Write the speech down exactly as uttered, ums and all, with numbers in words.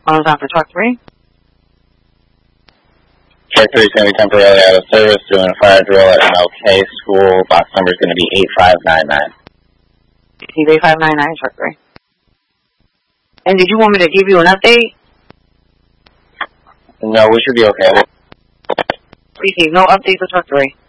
One time for truck three. Truck three is going to be temporarily out of service doing a fire drill at M L K School. Box number is going to be eight five nine nine. eight five nine nine, truck three. And did you want me to give you an update? No, we should be okay. Receive no updates for truck three.